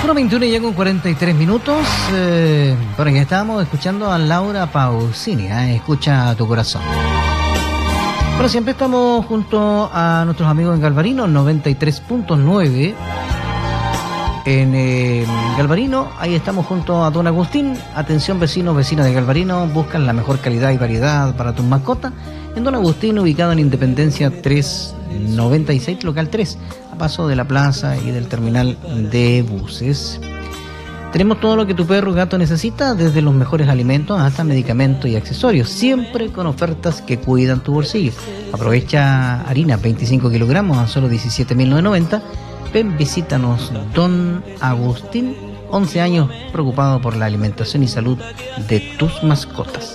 Bueno, 21 ya con 43 minutos. Por aquí estamos escuchando a Laura Pausini. Escucha tu corazón. Bueno, siempre estamos junto a nuestros amigos en Galvarino, 93.9. En Galvarino, ahí estamos junto a Don Agustín. Atención vecinos, vecinas de Galvarino, buscan la mejor calidad y variedad para tus mascotas. En Don Agustín, ubicado en Independencia 396, local 3, a paso de la plaza y del terminal de buses. Tenemos todo lo que tu perro o gato necesita, desde los mejores alimentos hasta medicamentos y accesorios, siempre con ofertas que cuidan tu bolsillo. Aprovecha harina 25 kilogramos a solo 17.990. Ven, visítanos. Don Agustín, 11 años preocupado por la alimentación y salud de tus mascotas.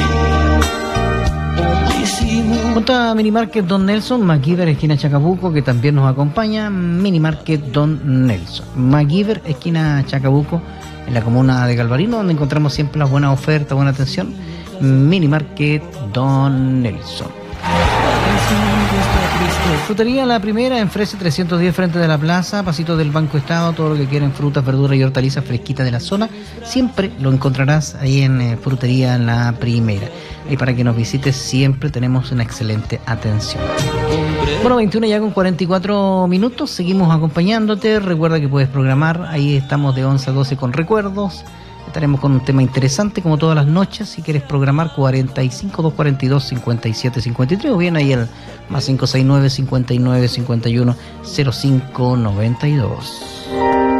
Junto a Minimarket Don Nelson, MacGyver, esquina Chacabuco, que también nos acompaña. Minimarket Don Nelson, MacGyver, esquina Chacabuco, en la comuna de Galvarino, donde encontramos siempre las buenas ofertas, buena atención. Minimarket Don Nelson. Frutería La Primera en Frese 310, frente de la plaza, pasito del Banco Estado. Todo lo que quieran, frutas, verduras y hortalizas fresquitas de la zona, siempre lo encontrarás ahí en Frutería La Primera. Y para que nos visites, siempre tenemos una excelente atención. Bueno, 21 ya con 44 minutos, seguimos acompañándote. Recuerda que puedes programar, ahí estamos de 11 a 12 con recuerdos. Estaremos con un tema interesante como todas las noches. Si quieres programar, 45 242 57 53, o bien ahí el más 569 59 51 05 92.